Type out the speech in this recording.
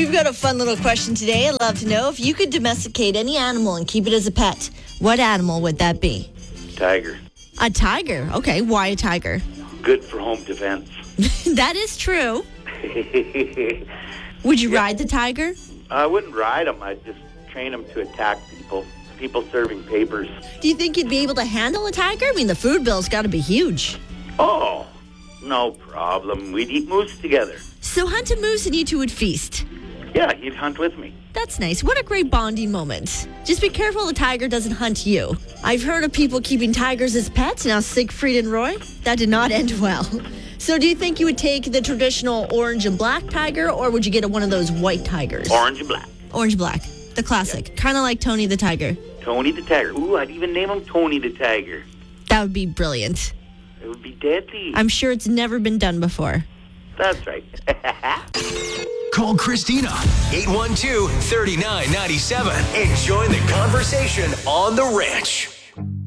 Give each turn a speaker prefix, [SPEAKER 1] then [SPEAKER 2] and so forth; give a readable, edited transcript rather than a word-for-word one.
[SPEAKER 1] We've got a fun little question today. I'd love to know if you could domesticate any animal and keep it as a pet. What animal would that be?
[SPEAKER 2] Tiger.
[SPEAKER 1] A tiger. Okay, why a tiger?
[SPEAKER 2] Good for home defense.
[SPEAKER 1] That is true. Would you ride the tiger?
[SPEAKER 2] I wouldn't ride them. I'd just train them to attack people serving papers.
[SPEAKER 1] Do you think you'd be able to handle a tiger? I mean, the food bill's got to be huge.
[SPEAKER 2] Oh, no problem. We'd eat moose together.
[SPEAKER 1] So hunt a moose and you two would feast.
[SPEAKER 2] Yeah, he'd hunt with me.
[SPEAKER 1] That's nice. What a great bonding moment. Just be careful the tiger doesn't hunt you. I've heard of people keeping tigers as pets. Now, Siegfried and Roy, that did not end well. So do you think you would take the traditional orange and black tiger, or would you get one of those white tigers?
[SPEAKER 2] Orange and black.
[SPEAKER 1] Orange black. The classic. Yeah. Kind of like Tony the Tiger.
[SPEAKER 2] Tony the Tiger. Ooh, I'd even name him Tony the Tiger.
[SPEAKER 1] That would be brilliant.
[SPEAKER 2] It would be deadly.
[SPEAKER 1] I'm sure it's never been done before.
[SPEAKER 2] That's right.
[SPEAKER 3] Call Christina, 812-3997, and join the conversation on The Ranch.